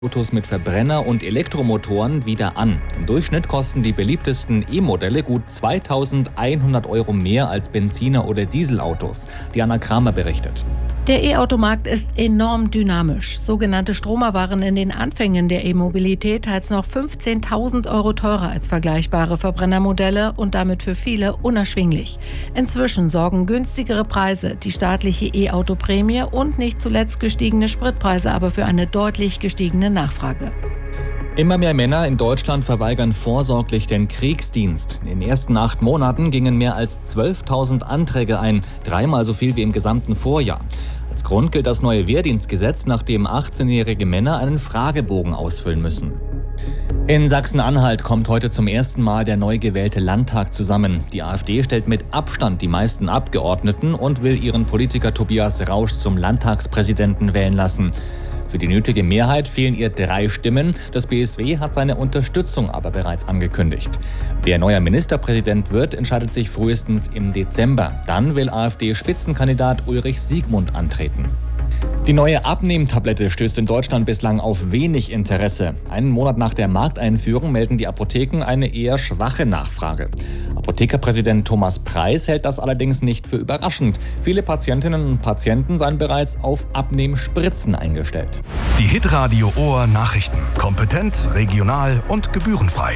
Autos mit Verbrenner- und Elektromotoren wieder an. Im Durchschnitt kosten die beliebtesten E-Modelle gut 2.100 € mehr als Benziner- oder Dieselautos. Diana Kramer berichtet. Der E-Automarkt ist enorm dynamisch. Sogenannte Stromer waren in den Anfängen der E-Mobilität teils noch 15.000 € teurer als vergleichbare Verbrennermodelle und damit für viele unerschwinglich. Inzwischen sorgen günstigere Preise, die staatliche E-Auto-Prämie und nicht zuletzt gestiegene Spritpreise aber für eine deutlich gestiegene Nachfrage. Immer mehr Männer in Deutschland verweigern vorsorglich den Kriegsdienst. In den ersten 8 Monaten gingen mehr als 12.000 Anträge ein, 3-mal so viel wie im gesamten Vorjahr. Als Grund gilt das neue Wehrdienstgesetz, nach dem 18-jährige Männer einen Fragebogen ausfüllen müssen. In Sachsen-Anhalt kommt heute zum ersten Mal der neu gewählte Landtag zusammen. Die AfD stellt mit Abstand die meisten Abgeordneten und will ihren Politiker Tobias Rausch zum Landtagspräsidenten wählen lassen. Für die nötige Mehrheit fehlen ihr 3 Stimmen. Das BSW hat seine Unterstützung aber bereits angekündigt. Wer neuer Ministerpräsident wird, entscheidet sich frühestens im Dezember. Dann will AfD-Spitzenkandidat Ulrich Siegmund antreten. Die neue Abnehmtablette stößt in Deutschland bislang auf wenig Interesse. Einen Monat nach der Markteinführung melden die Apotheken eine eher schwache Nachfrage. Apothekerpräsident Thomas Preis hält das allerdings nicht für überraschend. Viele Patientinnen und Patienten seien bereits auf Abnehmspritzen eingestellt. Die Hitradio Ohr Nachrichten. Kompetent, regional und gebührenfrei.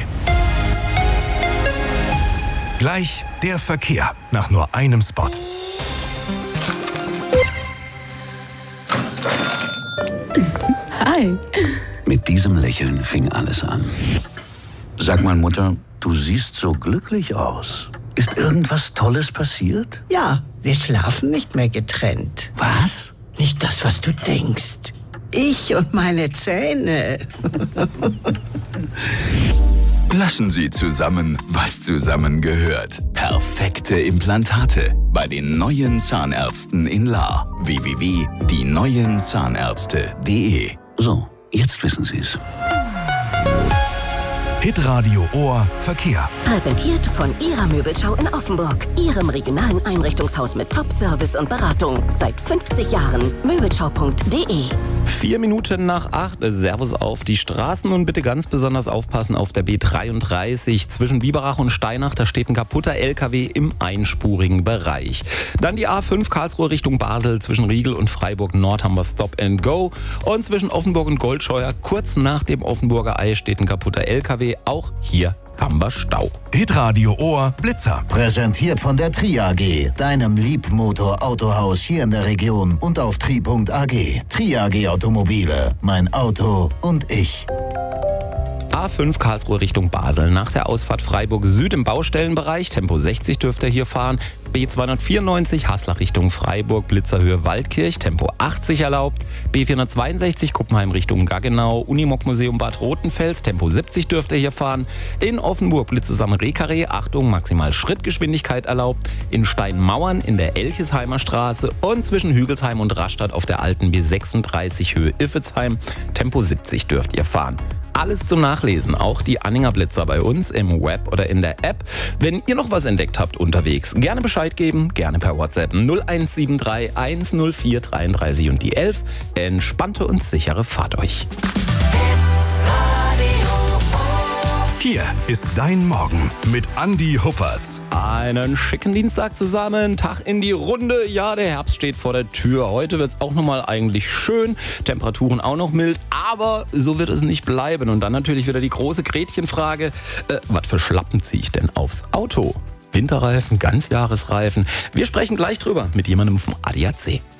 Gleich der Verkehr nach nur einem Spot. Hi. Mit diesem Lächeln fing alles an. Sag mal, Mutter, du siehst so glücklich aus. Ist irgendwas Tolles passiert? Ja, wir schlafen nicht mehr getrennt. Was? Nicht das, was du denkst. Ich und meine Zähne. Lassen Sie zusammen, was zusammengehört. Perfekte Implantate bei den neuen Zahnärzten in Lahr. www.dieneuenzahnärzte.de. So, jetzt wissen Sie's. Hitradio Ohr Verkehr. Präsentiert von Ihrer Möbelschau in Offenburg. Ihrem regionalen Einrichtungshaus mit Top-Service und Beratung. Seit 50 Jahren. Möbelschau.de. 7:04. Servus auf die Straßen und bitte ganz besonders aufpassen auf der B33 zwischen Biberach und Steinach. Da steht ein kaputter LKW im einspurigen Bereich. Dann die A5 Karlsruhe Richtung Basel. Zwischen Riegel und Freiburg Nord haben wir Stop and Go. Und zwischen Offenburg und Goldscheuer kurz nach dem Offenburger Ei steht ein kaputter LKW. Auch hier haben wir Stau. Hitradio Ohr Blitzer. Präsentiert von der Tri AG, deinem Liebmotor-Autohaus hier in der Region und auf tri.ag. Tri AG Automobile, mein Auto und ich. A5 Karlsruhe Richtung Basel. Nach der Ausfahrt Freiburg Süd im Baustellenbereich. Tempo 60 dürft ihr hier fahren. B294 Haslach Richtung Freiburg, Blitzerhöhe Waldkirch. Tempo 80 erlaubt. B462 Kuppenheim Richtung Gaggenau. Unimog Museum Bad Rotenfels. Tempo 70 dürft ihr hier fahren. In Offenburg Blitze am Rehkarree. Achtung, maximal Schrittgeschwindigkeit erlaubt. In Steinmauern in der Elchesheimer Straße. Und zwischen Hügelsheim und Rastatt auf der alten B36 Höhe Iffezheim. Tempo 70 dürft ihr fahren. Alles zum Nachlesen, auch die Anhänger Blitzer bei uns im Web oder in der App. Wenn ihr noch was entdeckt habt unterwegs, gerne Bescheid geben, gerne per WhatsApp 0173 104 33 und die 11. Entspannte und sichere Fahrt euch. Hier ist dein Morgen mit Andi Huppertz. Einen schicken Dienstag zusammen, Tag in die Runde. Ja, der Herbst steht vor der Tür. Heute wird es auch nochmal eigentlich schön, Temperaturen auch noch mild, aber so wird es nicht bleiben. Und dann natürlich wieder die große Gretchenfrage, was für Schlappen ziehe ich denn aufs Auto? Winterreifen, Ganzjahresreifen? Wir sprechen gleich drüber mit jemandem vom ADAC.